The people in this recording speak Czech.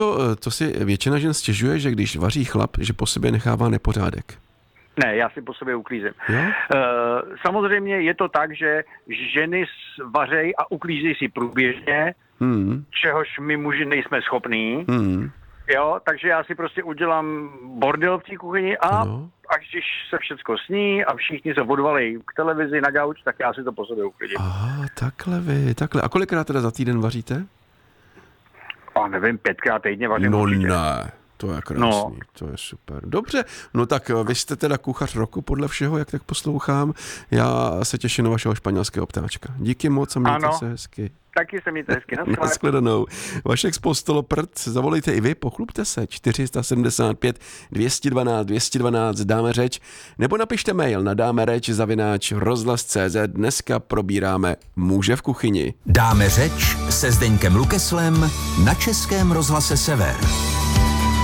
To si většina žen stěžuje, že když vaří chlap, že po sobě nechává nepořádek. Ne, já si po sobě uklízím. Samozřejmě je to tak, že ženy vařejí a uklízejí si průběžně, čehož my muži nejsme schopní. Jo, takže já si prostě udělám bordel v té kuchyni a až když se všecko sní a všichni se odvalejí k televizi na gauč, tak já si to po sobě uklidím. Aha, takhle. A kolikrát teda za týden vaříte? A nevím, 5krát týdně vařím. No ne, to je krásný, to je super. Dobře, no tak vy jste teda kuchař roku podle všeho, jak tak poslouchám. Já se těším na vašeho španělského ptáčka. Díky moc a mějte se hezky. Taky se mějte hezky. Naschledanou. Vašek z Postoloprd, zavolejte i vy, pochlubte se, 475 212 212, dáme řeč, nebo napište mail na dámeřeč@rozhlas.cz. Dneska probíráme muže v kuchyni. Dáme řeč se Zdeňkem Lukeslem na Českém rozhlase Sever.